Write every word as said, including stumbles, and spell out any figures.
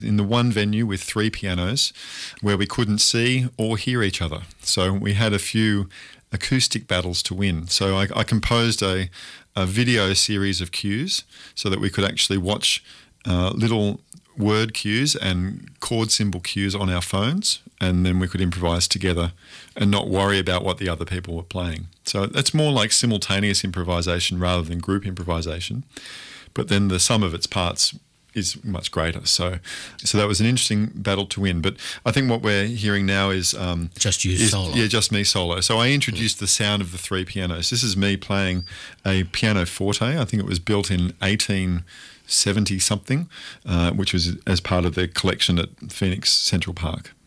in the one venue with three pianos where we couldn't see or hear each other. So we had a few acoustic battles to win. So I, I composed a, a video series of cues so that we could actually watch uh, little word cues and chord symbol cues on our phones, and then we could improvise together and not worry about what the other people were playing. So that's more like simultaneous improvisation rather than group improvisation. But then the sum of its parts is much greater. So so that was an interesting battle to win. But I think what we're hearing now is... Um, just you is, solo. Yeah, just me solo. So I introduced the sound of the three pianos. This is me playing a pianoforte. I think it was built in eighteen seventy something, uh, which was as part of the collection at Phoenix Central Park.